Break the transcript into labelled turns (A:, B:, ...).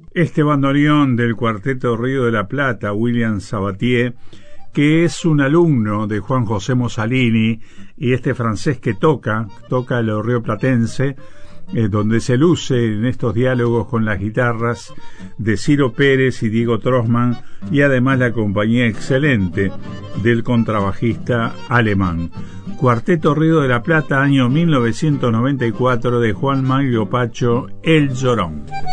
A: Este bandoneón del Cuarteto Río de la Plata, William Sabatier, que es un alumno de Juan José Mossalini, y este francés que toca lo rioplatense, donde se luce en estos diálogos con las guitarras de Ciro Pérez y Diego Trossmann, y además la compañía excelente del contrabajista alemán. Cuarteto Río de la Plata, año 1994, de Juan Maglio Pacho, El Llorón.